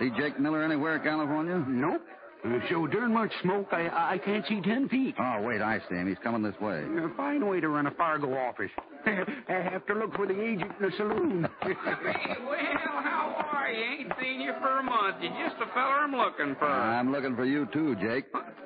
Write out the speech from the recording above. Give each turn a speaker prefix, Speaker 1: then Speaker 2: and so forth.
Speaker 1: See Jake Miller anywhere, California?
Speaker 2: Nope. So darn much smoke, I can't see 10 feet.
Speaker 1: Oh, wait, I see him. He's coming this way.
Speaker 2: Fine way to run a Fargo office. I have to look for the agent in the saloon.
Speaker 3: Well, how are you? Ain't seen you for a month. You're just the feller I'm looking for.
Speaker 1: I'm looking for you, too, Jake.